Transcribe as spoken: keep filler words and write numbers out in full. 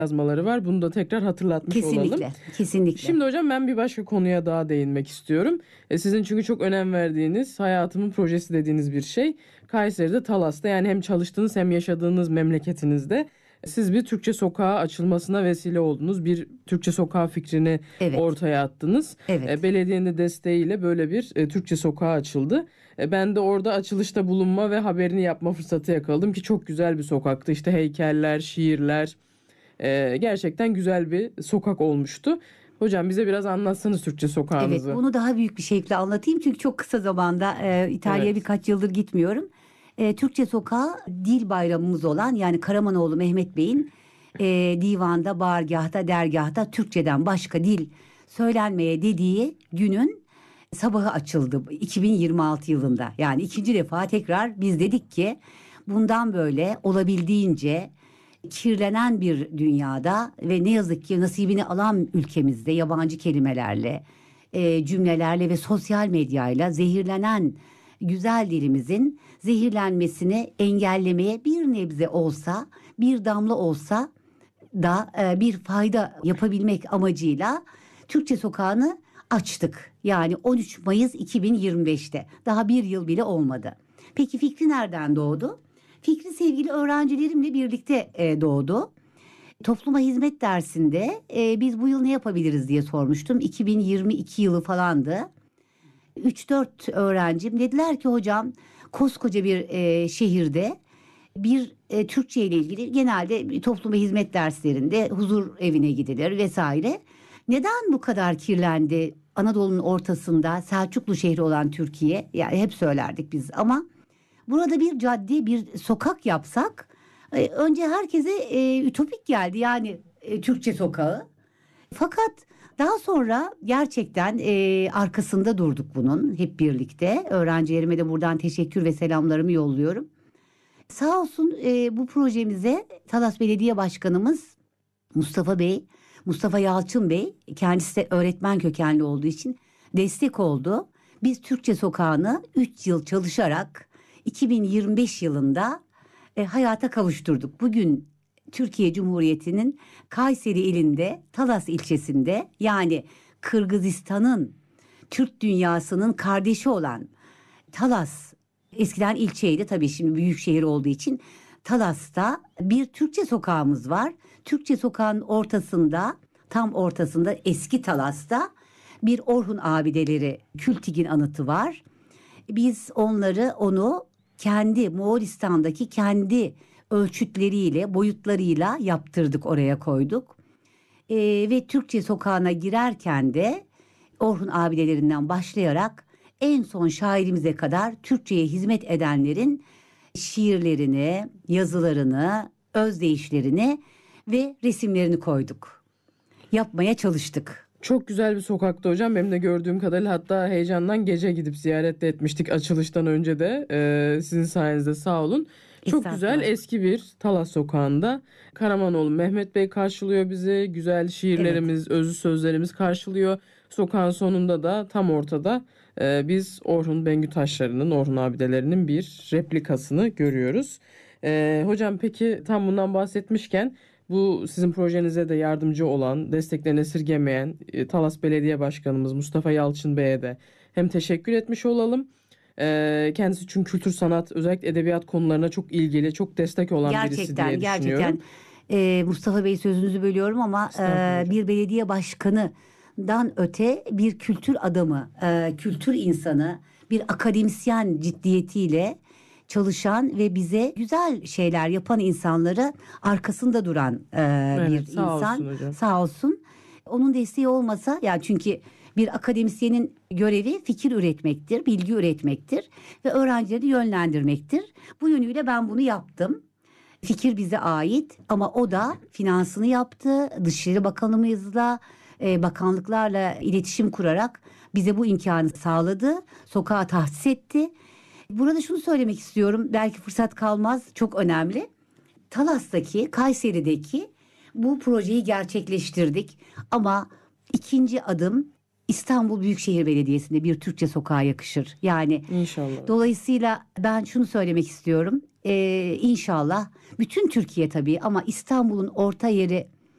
yazmaları var. Bunu da tekrar hatırlatmış kesinlikle, olalım. Kesinlikle. Kesinlikle. Şimdi hocam ben bir başka konuya daha değinmek istiyorum. E, sizin çünkü çok önem verdiğiniz, hayatımın projesi dediğiniz bir şey. Kayseri'de, Talas'ta, yani hem çalıştığınız hem yaşadığınız memleketinizde siz bir Türkçe sokağı açılmasına vesile oldunuz. Bir Türkçe sokağı fikrini evet. ortaya attınız. Evet. E, belediyenin de desteğiyle böyle bir e, Türkçe sokağı açıldı. E, ben de orada açılışta bulunma ve haberini yapma fırsatı yakaladım ki çok güzel bir sokaktı. İşte heykeller, şiirler, e, gerçekten güzel bir sokak olmuştu. Hocam bize biraz anlatsanız Türkçe sokağınızı. Evet, bunu daha büyük bir şekilde anlatayım çünkü çok kısa zamanda e, İtalya'ya evet. birkaç yıldır gitmiyorum. E, Türkçe sokağı dil bayramımız olan, yani Karamanoğlu Mehmet Bey'in e, divanda, bağırgahta, dergahta Türkçeden başka dil söylenmeye dediği günün sabahı açıldı iki bin yirmi altı yılında. Yani ikinci defa tekrar biz dedik ki bundan böyle olabildiğince kirlenen bir dünyada ve ne yazık ki nasibini alan ülkemizde yabancı kelimelerle, e, cümlelerle ve sosyal medyayla zehirlenen güzel dilimizin zehirlenmesini engellemeye bir nebze olsa, bir damla olsa da e, bir fayda yapabilmek amacıyla Türkçe Sokağı'nı açtık. Yani on üç Mayıs iki bin yirmi beşte, daha bir yıl bile olmadı. Peki fikri nereden doğdu? Fikri sevgili öğrencilerimle birlikte e, doğdu. Topluma hizmet dersinde e, biz bu yıl ne yapabiliriz diye sormuştum. iki bin yirmi iki yılı falandı. üç dört öğrencim dediler ki hocam, koskoca bir e, şehirde bir e, Türkçe ile ilgili genelde topluma hizmet derslerinde huzur evine gidilir vesaire. Neden bu kadar kirlendi Anadolu'nun ortasında Selçuklu şehri olan Türkiye? Yani hep söylerdik biz ama burada bir cadde, bir sokak yapsak e, önce herkese e, ütopik geldi, yani e, Türkçe sokağı. Fakat daha sonra gerçekten e, arkasında durduk bunun hep birlikte. Öğrencilerime de buradan teşekkür ve selamlarımı yolluyorum. Sağ olsun e, bu projemize Talas Belediye Başkanımız Mustafa Bey, Mustafa Yalçın Bey, kendisi de öğretmen kökenli olduğu için destek oldu. Biz Türkçe Sokağı'nı üç yıl çalışarak iki bin yirmi beş yılında e, hayata kavuşturduk. Bugün Türkiye Cumhuriyeti'nin Kayseri ilinde, Talas ilçesinde, yani Kırgızistan'ın, Türk dünyasının kardeşi olan Talas, eskiden ilçeydi tabii, şimdi büyük şehir olduğu için Talas'ta bir Türkçe sokağımız var. Türkçe sokağın ortasında, tam ortasında eski Talas'ta bir Orhun abideleri Kültigin anıtı var. Biz onları, onu kendi Moğolistan'daki kendi ölçütleriyle, boyutlarıyla yaptırdık, oraya koyduk. Ee, ve Türkçe sokağına girerken de Orhun abidelerinden başlayarak en son şairimize kadar Türkçe'ye hizmet edenlerin şiirlerini, yazılarını, özdeyişlerini ve resimlerini koyduk. Yapmaya çalıştık. Çok güzel bir sokakta hocam. Benim de gördüğüm kadarıyla, hatta heyecandan gece gidip ziyaret de etmiştik açılıştan önce de. Ee, sizin sayenizde, sağ olun. Çok güzel eski bir Talas sokağında Karamanoğlu Mehmet Bey karşılıyor bizi. Güzel şiirlerimiz, evet. özlü sözlerimiz karşılıyor. Sokağın sonunda da tam ortada e, biz Orhun Bengü taşlarının, Orhun abidelerinin bir replikasını görüyoruz. E, hocam peki tam bundan bahsetmişken, bu sizin projenize de yardımcı olan, desteklerini esirgemeyen e, Talas Belediye Başkanımız Mustafa Yalçın Bey'e de hem teşekkür etmiş olalım. E, kendisi çünkü kültür, sanat, özellikle edebiyat konularına çok ilgili, çok destek olan gerçekten, birisi diye gerçekten. düşünüyorum. Gerçekten Mustafa Bey, sözünüzü bölüyorum ama e, bir belediye başkanıdan öte bir kültür adamı, e, kültür insanı, bir akademisyen ciddiyetiyle çalışan ve bize güzel şeyler yapan insanları arkasında duran e, evet, bir sağ insan. Olsun sağ olsun. Onun desteği olmasa, yani çünkü bir akademisyenin görevi fikir üretmektir, bilgi üretmektir ve öğrencileri yönlendirmektir. Bu yönüyle ben bunu yaptım. Fikir bize ait ama o da finansını yaptı. Dışişleri Bakanlığımızla, e, bakanlıklarla iletişim kurarak bize bu imkanı sağladı. Sokağa tahsis etti. Burada şunu söylemek istiyorum, belki fırsat kalmaz, çok önemli. Talas'taki, Kayseri'deki bu projeyi gerçekleştirdik ama ikinci adım İstanbul Büyükşehir Belediyesi'nde bir Türkçe sokağa yakışır. Yani İnşallah. Dolayısıyla ben şunu söylemek istiyorum, ee, inşallah bütün Türkiye tabii ama İstanbul'un orta yeri